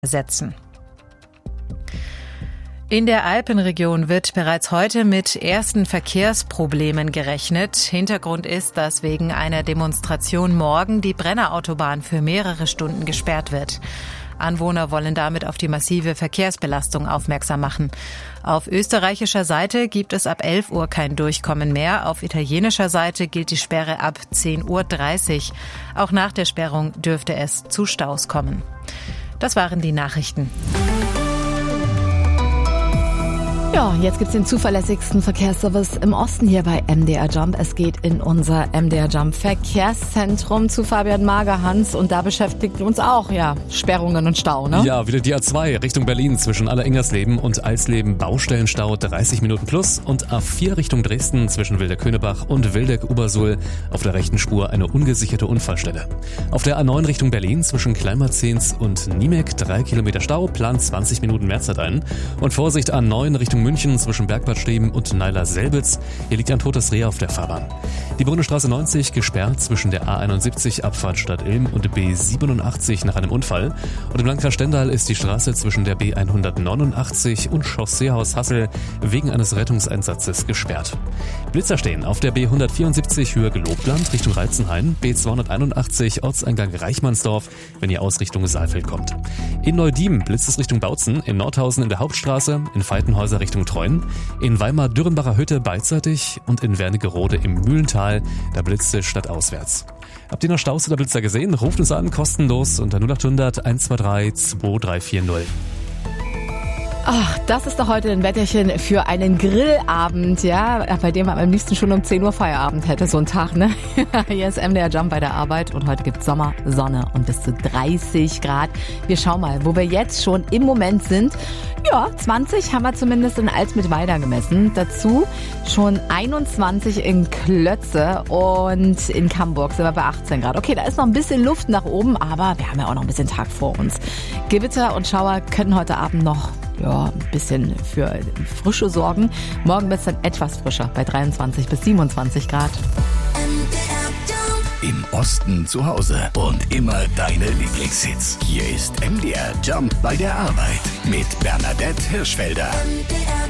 setzen. In der Alpenregion wird bereits heute mit ersten Verkehrsproblemen gerechnet. Hintergrund ist, dass wegen einer Demonstration morgen die Brennerautobahn für mehrere Stunden gesperrt wird. Anwohner wollen damit auf die massive Verkehrsbelastung aufmerksam machen. Auf österreichischer Seite gibt es ab 11 Uhr kein Durchkommen mehr. Auf italienischer Seite gilt die Sperre ab 10.30 Uhr. Auch nach der Sperrung dürfte es zu Staus kommen. Das waren die Nachrichten. Ja, jetzt gibt's den zuverlässigsten Verkehrsservice im Osten hier bei MDR Jump. Es geht in unser MDR Jump Verkehrszentrum zu Fabian Magerhans und da beschäftigt uns auch, Sperrungen und Stau, ne? Ja, wieder die A2 Richtung Berlin zwischen Aller-Ingersleben und Eisleben Baustellenstau 30 Minuten plus und A4 Richtung Dresden zwischen Wildeck-Könerbach und Wildeck-Obersuhl auf der rechten Spur eine ungesicherte Unfallstelle. Auf der A9 Richtung Berlin zwischen Kleinmarzens und Niemek 3 Kilometer Stau, plant 20 Minuten Mehrzeit ein. Und Vorsicht A9 Richtung München zwischen Bergbad Steben und Neiler-Selbitz. Hier liegt ein totes Reh auf der Fahrbahn. Die Bundesstraße 90 gesperrt zwischen der A71 Abfahrt Stadt Ilm und B87 nach einem Unfall. Und im Landkreis Stendal ist die Straße zwischen der B189 und Chausseehaus Hassel wegen eines Rettungseinsatzes gesperrt. Blitzer stehen auf der B174 Höhe Gelobland Richtung Reizenhain, B281 Ortseingang Reichmannsdorf, wenn ihr aus Richtung Saalfeld kommt. In Neudiem blitzt es Richtung Bautzen, in Nordhausen in der Hauptstraße, in Veitenhäuser Richtung Treuen, in Weimar-Dürrenbacher Hütte beidseitig und in Wernigerode im Mühlental, da blitzt es stadtauswärts. Habt ihr noch Staus oder Blitzer gesehen? Ruft uns an, kostenlos unter 0800 123 2340. Ach, das ist doch heute ein Wetterchen für einen Grillabend, bei dem man am liebsten schon um 10 Uhr Feierabend hätte, so ein Tag, ne? Hier ist MDR Jump bei der Arbeit und heute gibt's Sommer, Sonne und bis zu 30 Grad. Wir schauen mal, wo wir jetzt schon im Moment sind. Ja, 20 haben wir zumindest in Alsmittweida gemessen. Dazu schon 21 in Klötze und in Camburg sind wir bei 18 Grad. Okay, da ist noch ein bisschen Luft nach oben, aber wir haben ja auch noch ein bisschen Tag vor uns. Gewitter und Schauer können heute Abend noch ein bisschen für Frische sorgen. Morgen wird es dann etwas frischer, bei 23 bis 27 Grad. Im Osten zu Hause und immer deine Lieblingshits. Hier ist MDR Jump bei der Arbeit mit Bernadette Hirschfelder.